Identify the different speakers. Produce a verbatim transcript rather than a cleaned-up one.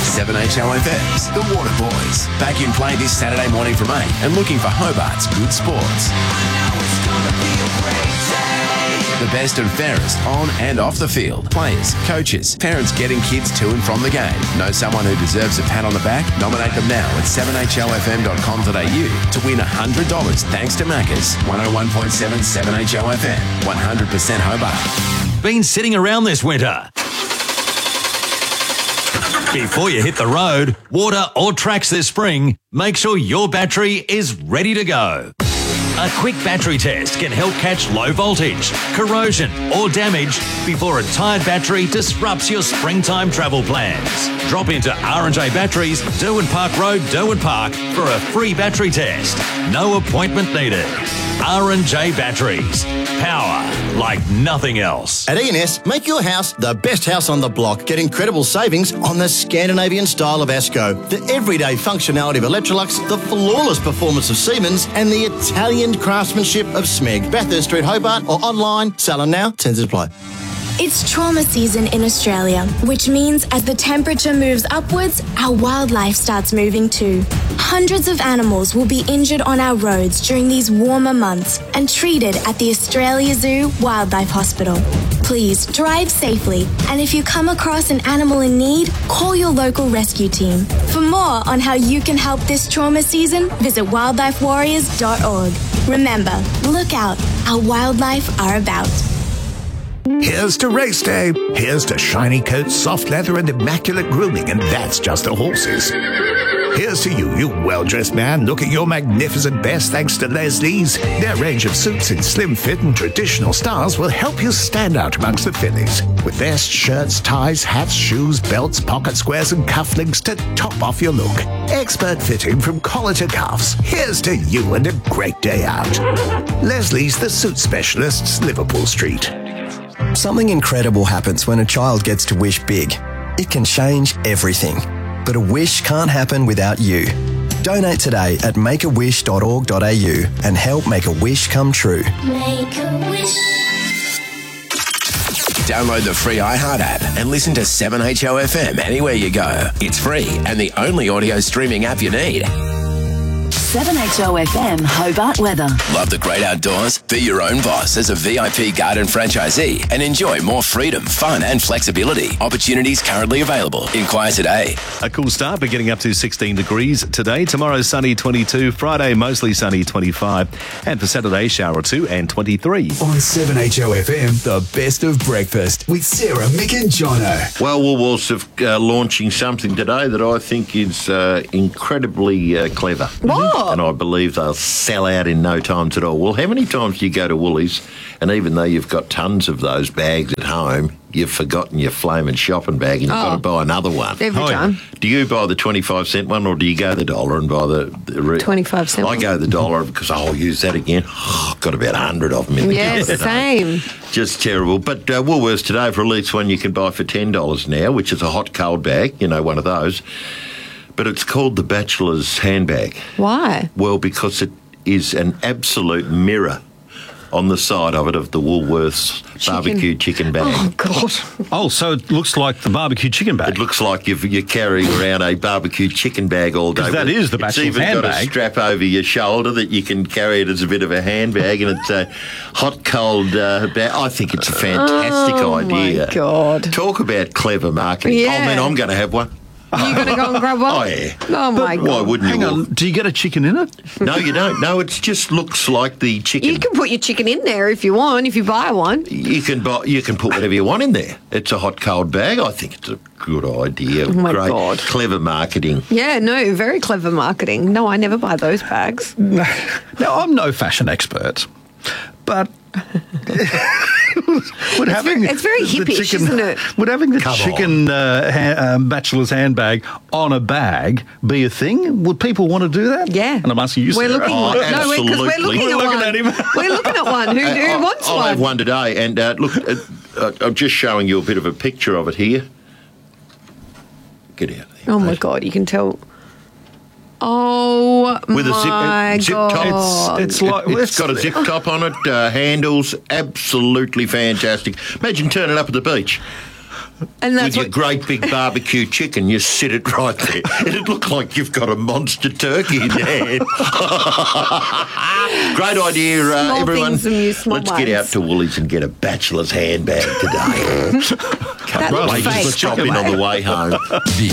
Speaker 1: seven H O F M's The Water Boys. Back in play this Saturday morning from eight and looking for Hobart's good sports. The best and fairest on and off the field. Players, coaches, parents getting kids to and from the game. Know someone who deserves a pat on the back? Nominate them now at seven H O F M dot com dot a u to win one hundred dollars thanks to Macca's. one oh one point seven seven H O F M. one hundred percent Hobart.
Speaker 2: Been sitting around this winter? Before you hit the road, water or tracks this spring, make sure your battery is ready to go. A quick battery test can help catch low voltage, corrosion or damage before a tired battery disrupts your springtime travel plans. Drop into R and J Batteries, Derwent Park Road, Derwent Park for a free battery test. No appointment needed. R and J Batteries. Power like nothing else.
Speaker 3: At E and S, make your house the best house on the block. Get incredible savings on the Scandinavian style of Asco, the everyday functionality of Electrolux, the flawless performance of Siemens, and the Italian craftsmanship of Smeg. Bathurst Street, Hobart, or online. Salon now. Terms apply.
Speaker 4: It's trauma season in Australia, which means as the temperature moves upwards, our wildlife starts moving too. Hundreds of animals will be injured on our roads during these warmer months and treated at the Australia Zoo Wildlife Hospital. Please drive safely, and if you come across an animal in need, call your local rescue team. For more on how you can help this trauma season, visit wildlife warriors dot org. Remember, look out, our wildlife are about.
Speaker 5: Here's to race day. Here's to shiny coats, soft leather, and immaculate grooming, and that's just the horses. Here's to you, you well-dressed man, looking your magnificent best thanks to Leslie's. Their range of suits in slim fit and traditional styles will help you stand out amongst the fillies. With vests, shirts, ties, hats, shoes, belts, pocket squares, and cufflinks to top off your look. Expert fitting from collar to cuffs. Here's to you and a great day out. Leslie's, the suit specialists, Liverpool Street.
Speaker 6: Something incredible happens when a child gets to wish big. It can change everything. But a wish can't happen without you. Donate today at make a wish dot org dot a u and help make a wish come true.
Speaker 4: Make a wish.
Speaker 1: Download the free iHeart app and listen to seven H O F M anywhere you go. It's free and the only audio streaming app you need.
Speaker 7: seven H O F M Hobart weather.
Speaker 1: Love the great outdoors? Be your own boss as a V I P garden franchisee and enjoy more freedom, fun and flexibility. Opportunities currently available. Inquire today.
Speaker 8: A cool start, but getting up to sixteen degrees today. Tomorrow, sunny twenty-two. Friday, mostly sunny twenty-five. And for Saturday, shower or two and twenty-three.
Speaker 9: On seven H O F M, the best of breakfast with Sarah, Mick and Jono.
Speaker 10: Well, Woolworths are uh, launching something today that I think is uh, incredibly uh, clever.
Speaker 11: What?
Speaker 10: And I believe they'll sell out in no time at all. Well, how many times do you go to Woolies, and even though you've got tons of those bags at home, you've forgotten your flaming shopping bag and you've
Speaker 11: Oh.
Speaker 10: got to buy another one?
Speaker 11: Every time.
Speaker 10: Do you buy the twenty-five cent one, or do you go the dollar and buy the... the re-
Speaker 11: twenty-five cent
Speaker 10: I
Speaker 11: one.
Speaker 10: go the dollar because I'll use that again. Oh, I've got about a hundred of them in the
Speaker 11: Yes,
Speaker 10: cupboard.
Speaker 11: same.
Speaker 10: Just terrible. But uh, Woolworths today, for at least one you can buy for ten dollars now, which is a hot cold bag, you know, one of those. But it's called the Bachelor's Handbag.
Speaker 11: Why?
Speaker 10: Well, because it is an absolute mirror on the side of it of the Woolworths
Speaker 11: Chicken.
Speaker 10: barbecue chicken bag.
Speaker 11: Oh, God.
Speaker 8: Oh, so it looks like the barbecue chicken bag.
Speaker 10: It looks like you've, you're carrying around a barbecue chicken bag all day.
Speaker 8: 'Cause that
Speaker 10: But
Speaker 8: is the
Speaker 10: It's
Speaker 8: Bachelor's
Speaker 10: even got a
Speaker 8: handbag.
Speaker 10: strap over your shoulder that you can carry it as a bit of a handbag, and it's a hot, cold uh, bag. I think it's a fantastic
Speaker 11: Oh,
Speaker 10: idea.
Speaker 11: my God.
Speaker 10: Talk about clever marketing.
Speaker 11: Yeah.
Speaker 10: Oh, man, I'm going to have one.
Speaker 11: You going to go and grab one?
Speaker 10: Oh, yeah.
Speaker 11: Oh, my God.
Speaker 10: Why wouldn't
Speaker 8: Hang
Speaker 10: you?
Speaker 8: on, do you get a chicken in it?
Speaker 10: No, you don't. No, it just looks like the chicken.
Speaker 11: You can put your chicken in there if you want, if you buy one.
Speaker 10: You can buy, you can put whatever you want in there. It's a hot cold bag. I think it's a good idea.
Speaker 11: Oh my
Speaker 10: Great,
Speaker 11: God.
Speaker 10: clever marketing.
Speaker 11: Yeah, no, very clever marketing. No, I never buy those bags.
Speaker 8: Now, I'm no fashion expert, but would having
Speaker 11: very- it's very
Speaker 8: the
Speaker 11: hippish,
Speaker 8: chicken,
Speaker 11: isn't it?
Speaker 8: Would having the
Speaker 10: Come
Speaker 8: chicken uh, ha- um, bachelor's handbag on a bag be a thing? Would people want to do that?
Speaker 11: Yeah.
Speaker 8: And I'm asking you,
Speaker 11: We're
Speaker 8: Sarah.
Speaker 11: looking.
Speaker 10: Oh,
Speaker 11: no, because we're
Speaker 10: absolutely.
Speaker 11: looking
Speaker 8: We're
Speaker 11: at
Speaker 8: looking
Speaker 11: one.
Speaker 8: at him.
Speaker 11: We're looking at one. Who, who
Speaker 10: I'll,
Speaker 11: wants
Speaker 10: I'll
Speaker 11: one?
Speaker 10: have one today. And uh, look, uh, uh, I'm just showing you a bit of a picture of it here. Get out of there.
Speaker 11: Oh my
Speaker 10: mate.
Speaker 11: God! You can tell. Oh
Speaker 10: With a zip-
Speaker 11: my
Speaker 10: zip
Speaker 11: God!
Speaker 10: top.
Speaker 8: It's like
Speaker 10: It's got a zip top on it, uh, handles, absolutely fantastic. Imagine turning up at the beach.
Speaker 11: And that's
Speaker 10: with your
Speaker 11: what-
Speaker 10: great big barbecue chicken, you sit it right there. It'd look like you've got a monster turkey in your hand. Great idea, uh,
Speaker 11: Small
Speaker 10: everyone.
Speaker 11: things and use small
Speaker 10: Let's get
Speaker 11: ones.
Speaker 10: out to Woolies and get a bachelor's handbag today. Can't
Speaker 11: That looks
Speaker 10: wait
Speaker 11: fake,
Speaker 10: to
Speaker 11: by the
Speaker 10: shopping on
Speaker 11: way.
Speaker 10: the way home.